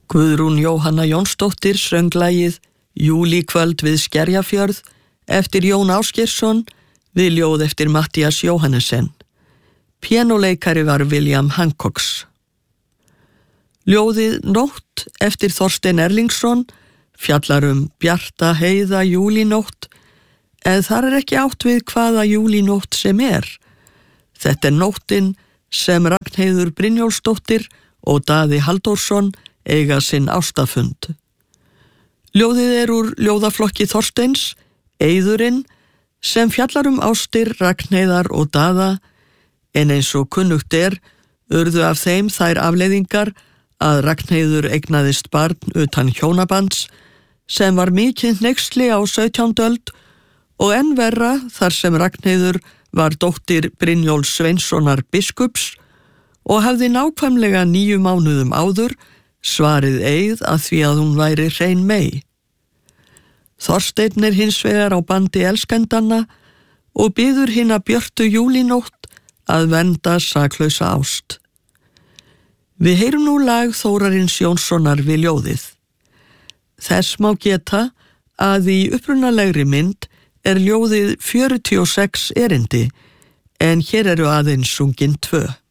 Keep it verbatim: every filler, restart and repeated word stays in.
Guðrún Jóhanna Jónsdóttir söng lagið Júlíkvöld við Skerjafjörð eftir Jón Ásgeirsson við ljóð eftir Matthías Jóhannesen. Píanóleikari var William Hancocks. Ljóðið Nótt eftir Þorstein Erlingsson fjallar um bjarta heiða júlínótt, en þar er ekki átt við hvaða júlínótt sem er. Þetta er nóttin sem Ragnheiður Brynjólfsdóttir og Daði Halldórsson eiga sinn ástafund. Ljóðið er úr ljóðaflokki Þorsteins, Eiðurinn, sem fjallar um ástir Ragnheiðar og Daða, en eins og kunnugt er, urðu af þeim þær afleiðingar að Ragnheiður eignaðist barn utan hjónabands, sem var mikið hneyksli á sautjándu öld og enn verra þar sem Ragnheiður var dóttir Brynjólfs Sveinssonar biskups og hafði nákvæmlega níu mánuðum áður svarið eið að því að hún væri hrein mey. Þorsteinn er hins vegar á bandi elskendanna og biður hina björtu júlínótt að vernda saklausa ást. Við heyrum nú lag Þórarins Jónssonar við ljóðið. Þess má geta að í upprunalegri mynd er ljóðið fjörutíu og sex erindi, en hér eru aðeins sungin tvö.